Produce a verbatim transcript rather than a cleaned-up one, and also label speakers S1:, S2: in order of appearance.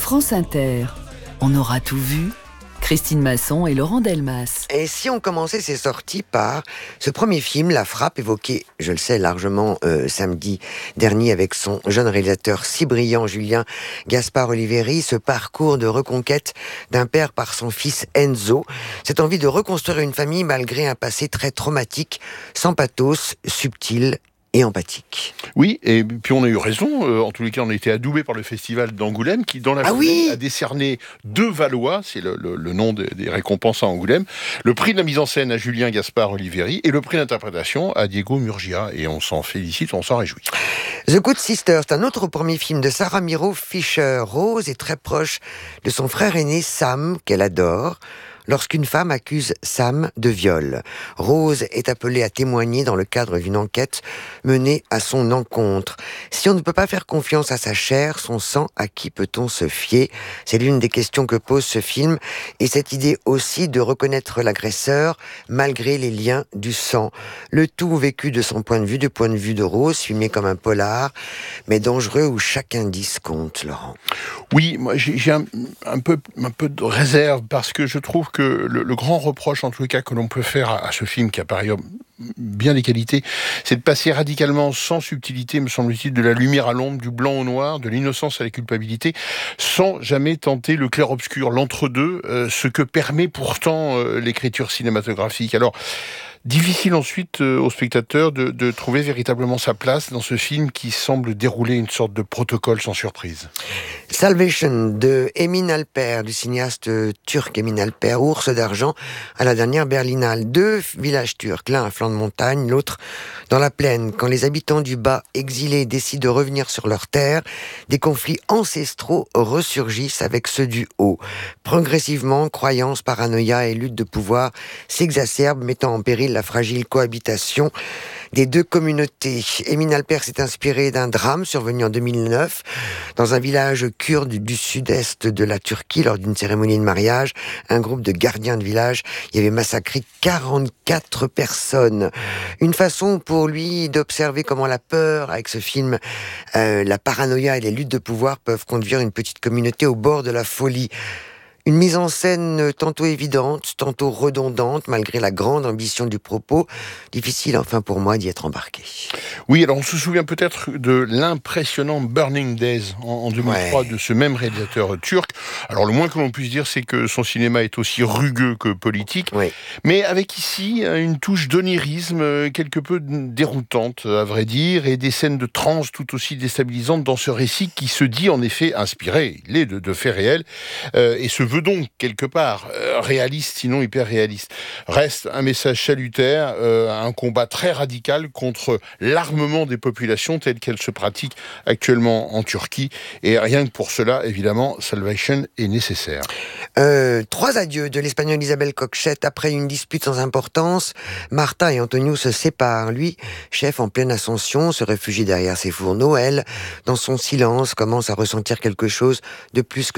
S1: France Inter. On aura tout vu. Christine Masson et Laurent Delmas.
S2: Et si on commençait ces sorties par ce premier film, La Frappe, évoqué, je le sais, largement euh, samedi dernier avec son jeune réalisateur si brillant, Julien Gaspard Oliveri, ce parcours de reconquête d'un père par son fils Enzo, cette envie de reconstruire une famille malgré un passé très traumatique, sans pathos, subtil et empathique.
S3: Oui, et puis on a eu raison. Euh, en tous les cas, on a été adoubé par le festival d'Angoulême qui, dans la
S2: ah
S3: foulée,
S2: oui
S3: a décerné deux Valois, c'est le, le, le nom de, des récompenses à Angoulême, le prix de la mise en scène à Julien Gaspard Oliveri et le prix d'interprétation à Diego Murgia. Et on s'en félicite, on s'en réjouit.
S2: The Good Sister, c'est un autre premier film de Sarah Miro Fisher. Rose est très proche de son frère aîné Sam, qu'elle adore, lorsqu'une femme accuse Sam de viol. Rose est appelée à témoigner dans le cadre d'une enquête menée à son encontre. Si on ne peut pas faire confiance à sa chair, son sang, à qui peut-on se fier ? C'est l'une des questions que pose ce film, et cette idée aussi de reconnaître l'agresseur malgré les liens du sang. Le tout vécu de son point de vue, du point de vue de Rose, filmé comme un polar, mais dangereux où chaque indice compte, Laurent.
S3: Oui, moi j'ai, j'ai un, un, peu, un peu de réserve parce que je trouve que le, le grand reproche, en tous les cas, que l'on peut faire à, à ce film, qui a par ailleurs bien des qualités, c'est de passer radicalement, sans subtilité, me semble-t-il, de la lumière à l'ombre, du blanc au noir, de l'innocence à la culpabilité, sans jamais tenter le clair-obscur, l'entre-deux, euh, ce que permet pourtant euh, l'écriture cinématographique. Alors, difficile ensuite euh, au spectateur de, de trouver véritablement sa place dans ce film qui semble dérouler une sorte de protocole sans surprise.
S2: Salvation de Emin Alper, du cinéaste turc Emin Alper, Ours d'argent à la dernière Berlinale. Deux villages turcs, l'un à flanc de montagne, l'autre dans la plaine. Quand les habitants du bas, exilés, décident de revenir sur leur terre, des conflits ancestraux ressurgissent avec ceux du haut. Progressivement, croyances, paranoïa et lutte de pouvoir s'exacerbent, mettant en péril la fragile cohabitation des deux communautés. Emin Alper s'est inspiré d'un drame survenu en deux mille neuf dans un village kurde du sud-est de la Turquie. Lors d'une cérémonie de mariage, un groupe de gardiens de village y avait massacré quarante-quatre personnes. Une façon pour lui d'observer comment la peur, avec ce film, euh, la paranoïa et les luttes de pouvoir peuvent conduire une petite communauté au bord de la folie. Une mise en scène tantôt évidente, tantôt redondante, malgré la grande ambition du propos. Difficile enfin pour moi d'y être embarqué.
S3: Oui, alors on se souvient peut-être de l'impressionnant Burning Days en, en deux mille trois ouais. de ce même réalisateur turc. Alors le moins que l'on puisse dire, c'est que son cinéma est aussi rugueux que politique, ouais. mais avec ici une touche d'onirisme quelque peu déroutante, à vrai dire, et des scènes de transe tout aussi déstabilisantes dans ce récit qui se dit en effet inspiré, il est de, de faits réels, euh, et se veut donc, quelque part, euh, réaliste, sinon hyper réaliste. Reste un message salutaire, euh, un combat très radical contre l'armement des populations telles qu'elles se pratiquent actuellement en Turquie. Et rien que pour cela, évidemment, Salvation est nécessaire.
S2: Euh, trois adieux de l'Espagnole Isabelle Coixet. Après une dispute sans importance, Marta et Antonio se séparent. Lui, chef en pleine ascension, se réfugie derrière ses fourneaux. Elle, dans son silence, commence à ressentir quelque chose de plus que